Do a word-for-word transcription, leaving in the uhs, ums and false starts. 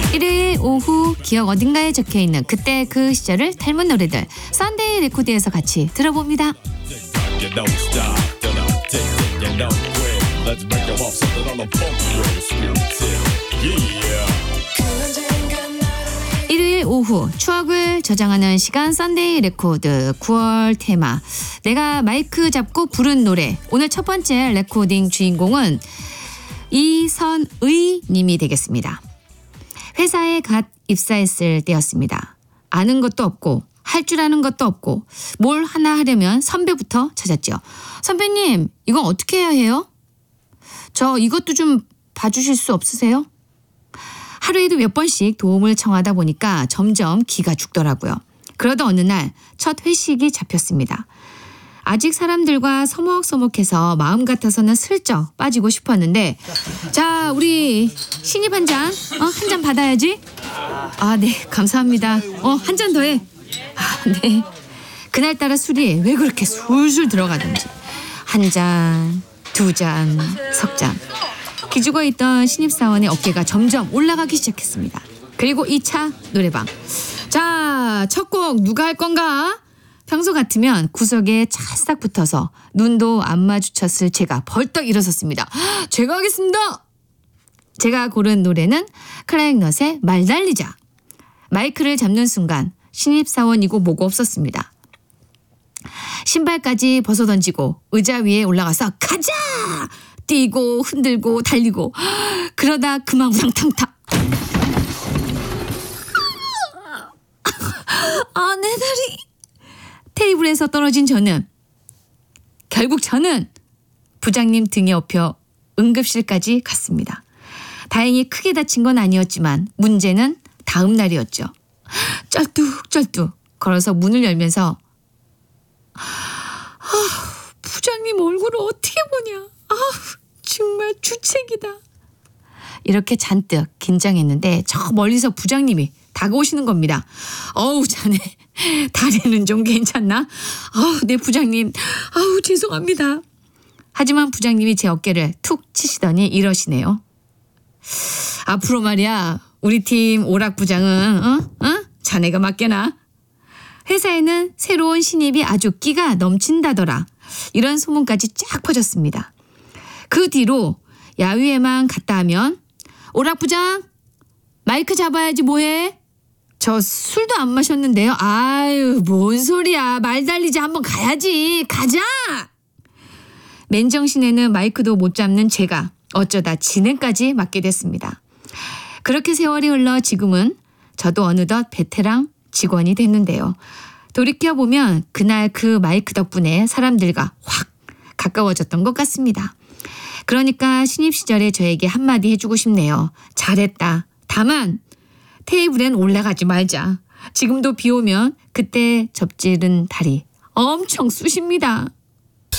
일요일 오후 기억 어딘가에 적혀있는 그때 그 시절을 닮은 노래들 썬데이 레코드에서 같이 들어봅니다. 일요일 오후 추억을 저장하는 시간 썬데이 레코드 구월 테마 내가 마이크 잡고 부른 노래. 오늘 첫 번째 레코딩 주인공은 이선의 님이 되겠습니다. 회사에 갓 입사했을 때였습니다. 아는 것도 없고 할 줄 아는 것도 없고 뭘 하나 하려면 선배부터 찾았죠. 선배님 이건 어떻게 해야 해요? 저 이것도 좀 봐주실 수 없으세요? 하루에도 몇 번씩 도움을 청하다 보니까 점점 기가 죽더라고요. 그러다 어느 날 첫 회식이 잡혔습니다. 아직 사람들과 서먹서먹해서 마음 같아서는 슬쩍 빠지고 싶었는데 자 우리 신입 한 잔, 어, 한 잔 받아야지. 아, 네 감사합니다. 어, 한 잔 더 해. 아, 네. 그날따라 술이 왜 그렇게 술술 들어가던지 한 잔, 두 잔, 석 잔. 기죽어 있던 신입사원의 어깨가 점점 올라가기 시작했습니다. 그리고 이 차 노래방. 자, 첫 곡 누가 할 건가? 평소 같으면 구석에 찰싹 붙어서 눈도 안 마주쳤을 제가 벌떡 일어섰습니다. 제가 하겠습니다. 제가 고른 노래는 클라잉넛의 말 달리자. 마이크를 잡는 순간 신입사원이고 뭐고 없었습니다. 신발까지 벗어던지고 의자 위에 올라가서 가자! 뛰고 흔들고 달리고 그러다 그만 우당탕탕. 아, 내 다리. 테이블에서 떨어진 저는 결국 저는 부장님 등에 업혀 응급실까지 갔습니다. 다행히 크게 다친 건 아니었지만 문제는 다음 날이었죠. 쩔뚝쩔뚝 걸어서 문을 열면서 아, 부장님 얼굴을 어떻게 보냐. 아, 정말 주책이다. 이렇게 잔뜩 긴장했는데 저 멀리서 부장님이 다가오시는 겁니다. 어우 자네 다리는 좀 괜찮나? 아우 네 부장님 아우 죄송합니다. 하지만 부장님이 제 어깨를 툭 치시더니 이러시네요. 앞으로 말이야 우리 팀 오락 부장은 어? 어? 자네가 맡겨놔. 회사에는 새로운 신입이 아주 끼가 넘친다더라. 이런 소문까지 쫙 퍼졌습니다. 그 뒤로 야유회만 갔다 하면 오락 부장 마이크 잡아야지 뭐해? 저 술도 안 마셨는데요. 아유 뭔 소리야. 말 달리지 한번 가야지. 가자. 맨정신에는 마이크도 못 잡는 제가 어쩌다 진행까지 맡게 됐습니다. 그렇게 세월이 흘러 지금은 저도 어느덧 베테랑 직원이 됐는데요. 돌이켜보면 그날 그 마이크 덕분에 사람들과 확 가까워졌던 것 같습니다. 그러니까 신입 시절에 저에게 한마디 해주고 싶네요. 잘했다. 다만 테이블엔 올라가지 말자. 지금도 비 오면 그때 접지른 다리 엄청 쑤십니다.